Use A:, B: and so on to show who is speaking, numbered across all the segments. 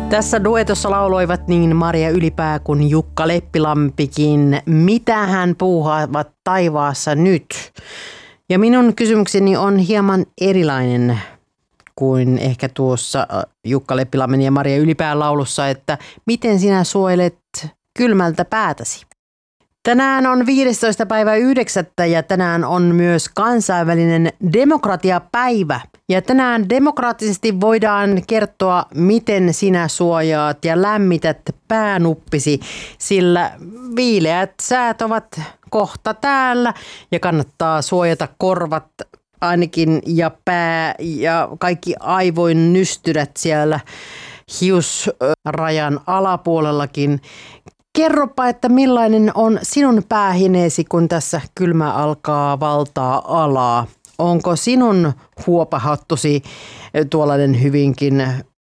A: Tässä duetossa lauloivat niin Maria Ylipää kuin Jukka Leppilampikin. Mitä hän puuhaavat taivaassa nyt? Ja minun kysymykseni on hieman erilainen kuin ehkä tuossa Jukka Leppilammen ja Maria Ylipään laulussa, että miten sinä suojelet kylmältä päätäsi? Tänään on 15.9. ja tänään on myös kansainvälinen demokratiapäivä. Ja tänään demokraattisesti voidaan kertoa, miten sinä suojaat ja lämmität päänuppisi, sillä viileät säät ovat kohta täällä ja kannattaa suojata korvat ainakin ja pää ja kaikki aivoin nystyrät siellä hiusrajan alapuolellakin. Kerropa, että millainen on sinun päähineesi, kun tässä kylmä alkaa valtaa alaa. Onko sinun huopahattusi tuollainen hyvinkin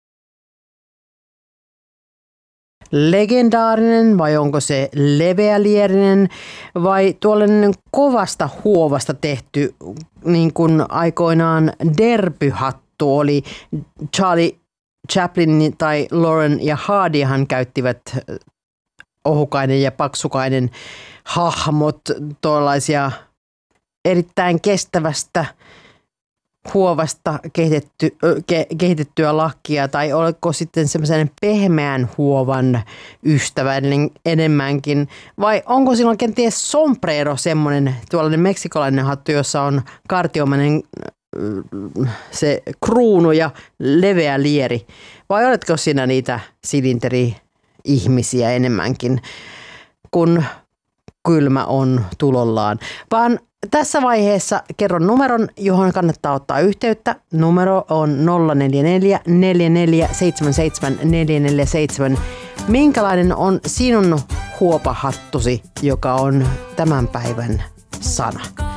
A: legendaarinen vai onko se leveälierinen vai tuollainen kovasta huovasta tehty, niin kuin aikoinaan derbyhattu oli? Charlie Chaplin tai Lauren ja Hardyhan käyttivät ohukainen ja paksukainen hahmot tuollaisia erittäin kestävästä huovasta kehitettyä lakkia, tai oletko sitten semmoisen pehmeän huovan ystävällinen enemmänkin, vai onko silloin kenties sombrero semmoinen tuollainen meksikolainen hattu, jossa on kartiomainen se kruunu ja leveä lieri, vai oletko sinä niitä silinteri-ihmisiä enemmänkin, kun kylmä on tulollaan? Vaan tässä vaiheessa kerron numeron, johon kannattaa ottaa yhteyttä. Numero on 044 4477 447. Minkälainen on sinun huopahattusi, joka on tämän päivän sana?